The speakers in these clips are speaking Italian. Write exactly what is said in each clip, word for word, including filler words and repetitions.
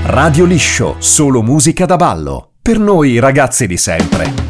Radio Liscio, solo musica da ballo. Per noi ragazzi di sempre.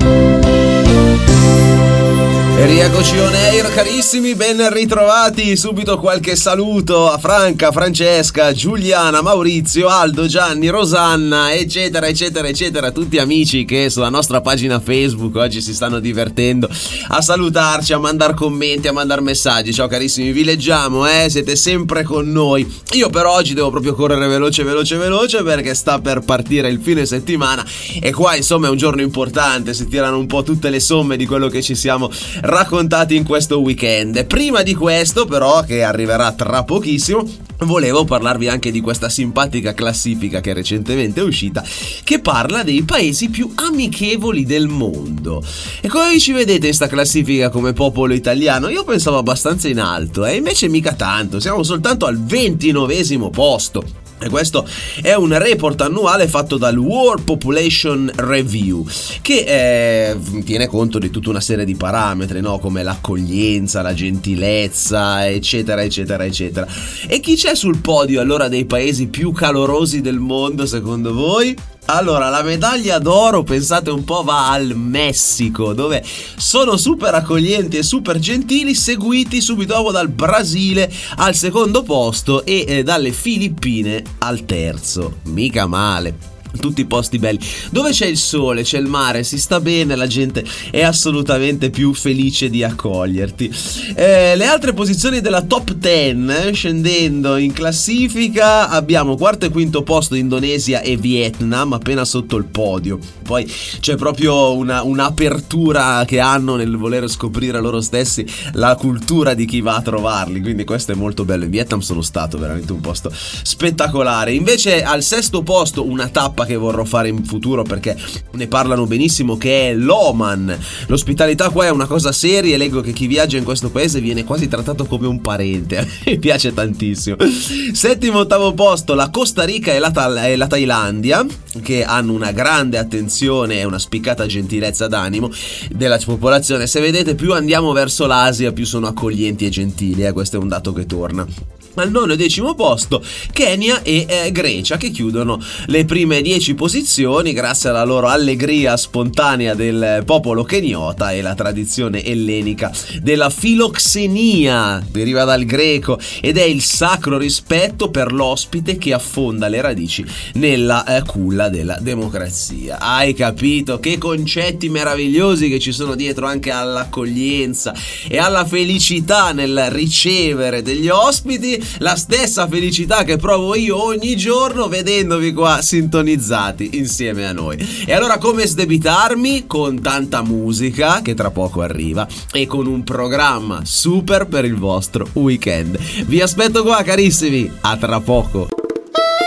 E rieccoci on air, carissimi, ben ritrovati. Subito qualche saluto a Franca, Francesca, Giuliana, Maurizio, Aldo, Gianni, Rosanna, eccetera, eccetera, eccetera. Tutti amici che sulla nostra pagina Facebook oggi si stanno divertendo a salutarci, a mandare commenti, a mandare messaggi. Ciao carissimi, vi leggiamo, eh, siete sempre con noi. Io però oggi devo proprio correre veloce, veloce, veloce perché sta per partire il fine settimana e qua insomma è un giorno importante, si tirano un po' tutte le somme di quello che ci siamo raccontati in questo weekend. Prima di questo però, che arriverà tra pochissimo, volevo parlarvi anche di questa simpatica classifica che recentemente è uscita, che parla dei paesi più amichevoli del mondo. E come vi ci vedete in sta classifica come popolo italiano? Io pensavo abbastanza in alto, e eh? invece mica tanto, siamo soltanto al ventinovesimo posto. E questo è un report annuale fatto dal World Population Review, che eh, tiene conto di tutta una serie di parametri, no? Come l'accoglienza, la gentilezza, eccetera, eccetera, eccetera. E chi c'è sul podio allora dei paesi più calorosi del mondo, secondo voi? Allora, la medaglia d'oro, pensate un po', va al Messico, dove sono super accoglienti e super gentili, seguiti subito dopo dal Brasile al secondo posto e eh, dalle Filippine al terzo. Mica male. Tutti posti belli, dove c'è il sole, c'è il mare, si sta bene, la gente è assolutamente più felice di accoglierti. Eh, le altre posizioni della top dieci, scendendo in classifica, abbiamo quarto e quinto posto Indonesia e Vietnam, appena sotto il podio. Poi c'è proprio una, un'apertura che hanno nel voler scoprire loro stessi la cultura di chi va a trovarli, quindi questo è molto bello. In Vietnam sono stato, veramente un posto spettacolare. Invece al sesto posto una tappa che vorrò fare in futuro perché ne parlano benissimo, che è l'Oman. L'ospitalità qua è una cosa seria e leggo che chi viaggia in questo paese viene quasi trattato come un parente. Mi piace tantissimo. Settimo, ottavo posto la Costa Rica e la, Tha- e la Thailandia, che hanno una grande attenzione e una spiccata gentilezza d'animo della popolazione. Se vedete, più andiamo verso l'Asia più sono accoglienti e gentili, eh? Questo è un dato che torna. Al nono e decimo posto Kenya e eh, Grecia, che chiudono le prime dieci posizioni grazie alla loro allegria spontanea del popolo keniota e la tradizione ellenica della filoxenia, deriva dal greco ed è il sacro rispetto per l'ospite che affonda le radici nella eh, culla della democrazia. Hai capito che concetti meravigliosi che ci sono dietro anche all'accoglienza e alla felicità nel ricevere degli ospiti, la stessa felicità che provo io ogni giorno vedendovi qua sintonizzati insieme a noi. E allora come sdebitarmi? Con tanta musica che tra poco arriva e con un programma super per il vostro weekend. Vi aspetto qua carissimi, a tra poco.